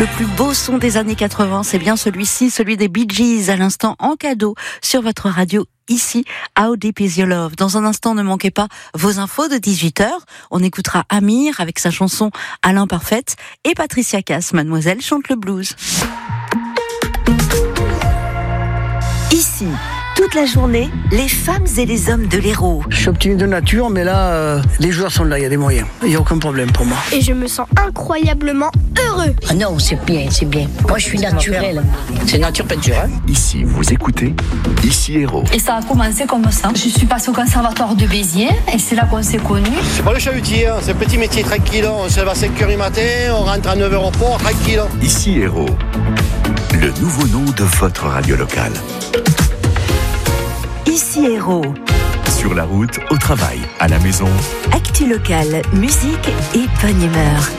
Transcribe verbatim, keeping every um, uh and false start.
Le plus beau son des années quatre-vingts, c'est bien celui-ci, celui des Bee Gees, à l'instant en cadeau sur votre radio. Ici, How Deep Is Your Love. Dans un instant, ne manquez pas vos infos de dix-huit heures. On écoutera Amir avec sa chanson À l'imparfaite et Patricia Cass, Mademoiselle chante le blues. Ici, toute la journée, les femmes et les hommes de l'Hérault. Je suis optimiste de nature, mais là, euh, les joueurs sont là, il y a des moyens. Il n'y a aucun problème pour moi. Et je me sens incroyablement heureux. Ah non, c'est bien, c'est bien. Moi, je suis naturel. C'est nature peinture. Hein. Ici, vous écoutez Ici Hérault. Et ça a commencé comme ça. Je suis passée au conservatoire de Béziers et c'est là qu'on s'est connus. C'est pas le chalutier, hein. C'est un petit métier tranquille. On se lève à cinq heures du matin, on rentre à neuf heures au port, tranquille. Ici Hérault, le nouveau nom de votre radio locale. Ici Hérault. Sur la route, au travail, à la maison. Actu locale, musique et bonne humeur.